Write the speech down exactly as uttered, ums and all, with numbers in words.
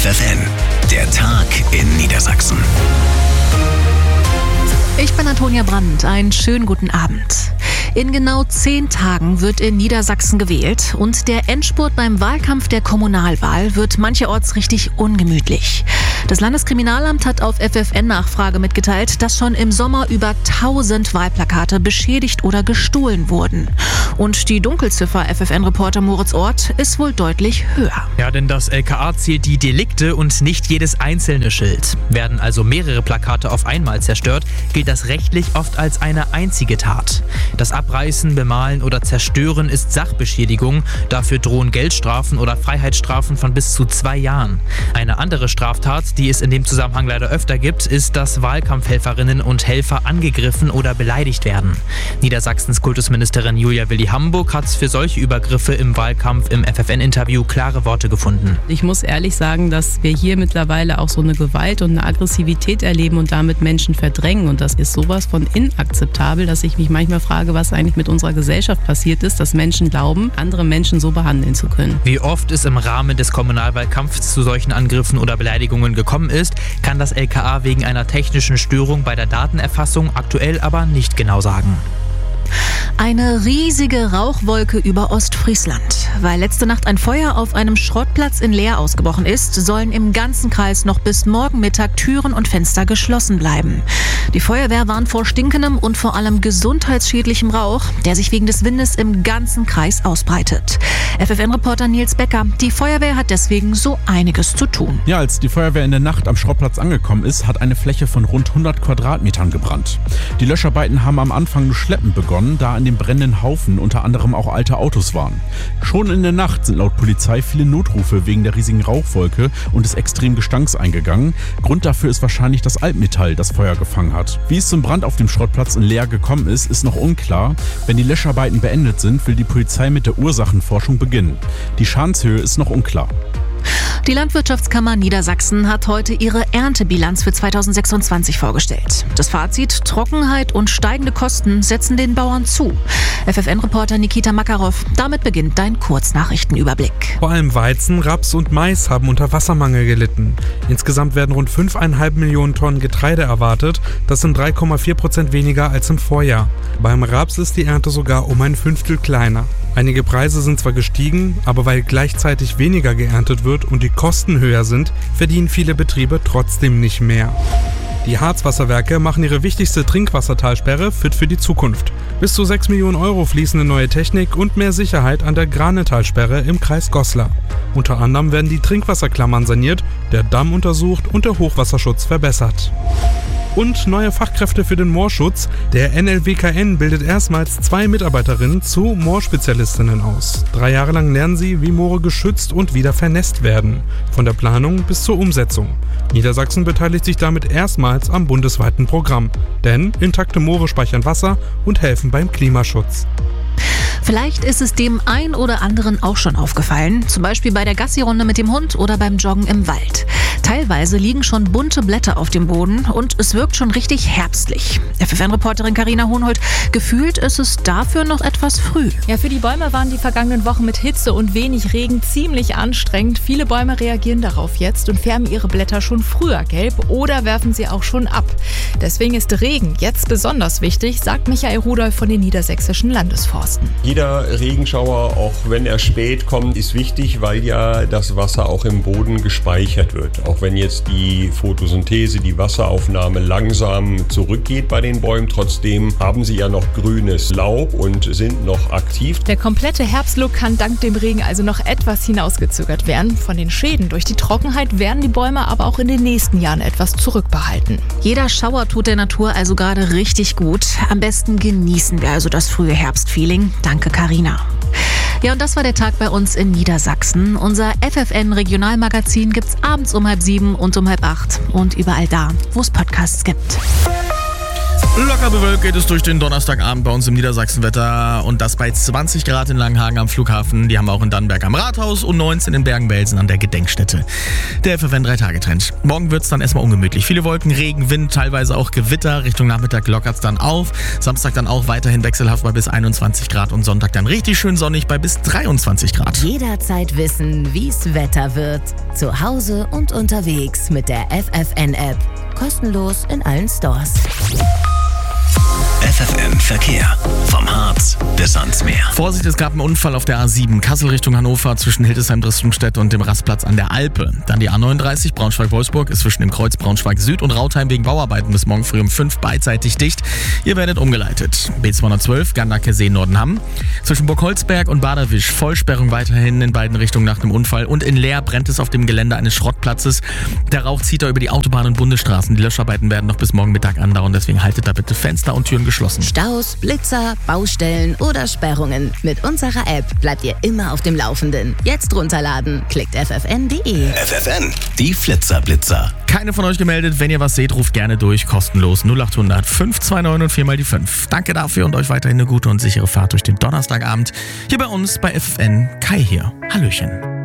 F F N, der Tag in Niedersachsen. Ich bin Antonia Brandt. Einen schönen guten Abend. In genau zehn Tagen wird in Niedersachsen gewählt und der Endspurt beim Wahlkampf der Kommunalwahl wird mancherorts richtig ungemütlich. Das Landeskriminalamt hat auf F F N-Nachfrage mitgeteilt, dass schon im Sommer über tausend Wahlplakate beschädigt oder gestohlen wurden. Und die Dunkelziffer F F N-Reporter Moritz Ort ist wohl deutlich höher. Ja, denn das L K A zählt die Delikte und nicht jedes einzelne Schild. Werden also mehrere Plakate auf einmal zerstört, gilt das rechtlich oft als eine einzige Tat. Das Abreißen, Bemalen oder Zerstören ist Sachbeschädigung. Dafür drohen Geldstrafen oder Freiheitsstrafen von bis zu zwei Jahren. Eine andere Straftat, die es in dem Zusammenhang leider öfter gibt, ist, dass Wahlkampfhelferinnen und Helfer angegriffen oder beleidigt werden. Niedersachsens Kultusministerin Julia Willi-Hamburg hat für solche Übergriffe im Wahlkampf im F F N-Interview klare Worte gefunden. Ich muss ehrlich sagen, dass wir hier mittlerweile auch so eine Gewalt und eine Aggressivität erleben und damit Menschen verdrängen. Und das ist sowas von inakzeptabel, dass ich mich manchmal frage, was eigentlich mit unserer Gesellschaft passiert ist, dass Menschen glauben, andere Menschen so behandeln zu können. Wie oft es im Rahmen des Kommunalwahlkampfs zu solchen Angriffen oder Beleidigungen gekommen ist, kann das L K A wegen einer technischen Störung bei der Datenerfassung aktuell aber nicht genau sagen. Eine riesige Rauchwolke über Ostfriesland. Weil letzte Nacht ein Feuer auf einem Schrottplatz in Leer ausgebrochen ist, sollen im ganzen Kreis noch bis morgen Mittag Türen und Fenster geschlossen bleiben. Die Feuerwehr warnt vor stinkendem und vor allem gesundheitsschädlichem Rauch, der sich wegen des Windes im ganzen Kreis ausbreitet. F F N-Reporter Nils Becker, die Feuerwehr hat deswegen so einiges zu tun. Ja, als die Feuerwehr in der Nacht am Schrottplatz angekommen ist, hat eine Fläche von rund hundert Quadratmetern gebrannt. Die Löscharbeiten haben am Anfang nur schleppend begonnen, da an dem brennenden Haufen unter anderem auch alte Autos waren. Schon in der Nacht sind laut Polizei viele Notrufe wegen der riesigen Rauchwolke und des extremen Gestanks eingegangen. Grund dafür ist wahrscheinlich das Altmetall, das Feuer gefangen hat. Wie es zum Brand auf dem Schrottplatz in Leer gekommen ist, ist noch unklar. Wenn die Löscharbeiten beendet sind, will die Polizei mit der Ursachenforschung beginnen. Die Schadenshöhe ist noch unklar. Die Landwirtschaftskammer Niedersachsen hat heute ihre Erntebilanz für zweitausendsechsundzwanzig vorgestellt. Das Fazit: Trockenheit und steigende Kosten setzen den Bauern zu. F F N-Reporter Nikita Makarov, damit beginnt dein Kurznachrichtenüberblick. Vor allem Weizen, Raps und Mais haben unter Wassermangel gelitten. Insgesamt werden rund fünf Komma fünf Millionen Tonnen Getreide erwartet. Das sind drei Komma vier Prozent weniger als im Vorjahr. Beim Raps ist die Ernte sogar um ein Fünftel kleiner. Einige Preise sind zwar gestiegen, aber weil gleichzeitig weniger geerntet wird und die Kosten höher sind, verdienen viele Betriebe trotzdem nicht mehr. Die Harzwasserwerke machen ihre wichtigste Trinkwassertalsperre fit für die Zukunft. Bis zu sechs Millionen Euro fließen in neue Technik und mehr Sicherheit an der Granetalsperre im Kreis Goslar. Unter anderem werden die Trinkwasserklammern saniert, der Damm untersucht und der Hochwasserschutz verbessert. Und neue Fachkräfte für den Moorschutz. Der N L W K N bildet erstmals zwei Mitarbeiterinnen zu Moorspezialistinnen aus. Drei Jahre lang lernen sie, wie Moore geschützt und wieder vernässt werden. Von der Planung bis zur Umsetzung. Niedersachsen beteiligt sich damit erstmals am bundesweiten Programm. Denn intakte Moore speichern Wasser und helfen beim Klimaschutz. Vielleicht ist es dem ein oder anderen auch schon aufgefallen, zum Beispiel bei der Gassi-Runde mit dem Hund oder beim Joggen im Wald. Teilweise liegen schon bunte Blätter auf dem Boden und es wirkt schon richtig herbstlich. F F N-Reporterin Carina Hohnhold, gefühlt ist es dafür noch etwas früh. Ja, für die Bäume waren die vergangenen Wochen mit Hitze und wenig Regen ziemlich anstrengend. Viele Bäume reagieren darauf jetzt und färben ihre Blätter schon früher gelb oder werfen sie auch schon ab. Deswegen ist Regen jetzt besonders wichtig, sagt Michael Rudolph von den niedersächsischen Landesforsten. Jeder Regenschauer, auch wenn er spät kommt, ist wichtig, weil ja das Wasser auch im Boden gespeichert wird. Auch wenn jetzt die Photosynthese, die Wasseraufnahme langsam zurückgeht bei den Bäumen, trotzdem haben sie ja noch grünes Laub und sind noch aktiv. Der komplette Herbstlook kann dank dem Regen also noch etwas hinausgezögert werden. Von den Schäden durch die Trockenheit werden die Bäume aber auch in den nächsten Jahren etwas zurückbehalten. Jeder Schauer tut der Natur also gerade richtig gut. Am besten genießen wir also das frühe Herbstfeeling. Danke, Carina. Ja, und das war der Tag bei uns in Niedersachsen. Unser F F N-Regionalmagazin gibt's abends um halb sieben und um halb acht und überall da, wo es Podcasts gibt. Locker bewölkt geht es durch den Donnerstagabend bei uns im Niedersachsenwetter und das bei zwanzig Grad in Langenhagen am Flughafen. Die haben wir auch in Dannenberg am Rathaus und neunzehn in Bergen-Belsen an der Gedenkstätte. Der F F N drei Tage Trend. Morgen wird es dann erstmal ungemütlich. Viele Wolken, Regen, Wind, teilweise auch Gewitter. Richtung Nachmittag lockert es dann auf. Samstag dann auch weiterhin wechselhaft bei bis einundzwanzig Grad und Sonntag dann richtig schön sonnig bei bis dreiundzwanzig Grad. Jederzeit wissen, wie's Wetter wird. Zu Hause und unterwegs mit der F F N-App. Kostenlos in allen Stores. F F N Verkehr. Vom Harz bis ans Meer. Vorsicht, es gab einen Unfall auf der A sieben, Kassel Richtung Hannover, zwischen Hildesheim-Drissumstedt und dem Rastplatz an der Alpe. Dann die A neununddreißig, Braunschweig-Wolfsburg, ist zwischen dem Kreuz Braunschweig-Süd und Rautheim wegen Bauarbeiten bis morgen früh um fünf beidseitig dicht. Ihr werdet umgeleitet. B zweihundertzwölf, Gandake-See-Nordenham. Zwischen Burgholzberg und Baderwisch, Vollsperrung weiterhin in beiden Richtungen nach dem Unfall. Und in Leer brennt es auf dem Gelände eines Schrottplatzes. Der Rauch zieht da über die Autobahn und Bundesstraßen. Die Löscharbeiten werden noch bis morgen Mittag andauern, deswegen haltet da bitte Fenster und Türen geschlossen. Staus, Blitzer, Baustellen oder Sperrungen. Mit unserer App bleibt ihr immer auf dem Laufenden. Jetzt runterladen. Klickt f f n punkt d e. F F N, die Flitzerblitzer. Keine von euch gemeldet. Wenn ihr was seht, ruft gerne durch. Kostenlos null acht hundert fünf zwei neun und vier mal die fünf. Danke dafür und euch weiterhin eine gute und sichere Fahrt durch den Donnerstagabend. Hier bei uns bei F F N. Kai hier. Hallöchen.